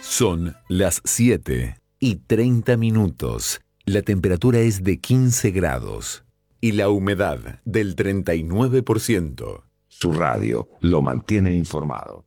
Son las 7:30. La temperatura es de 15 grados y la humedad del 39%. Su radio lo mantiene informado.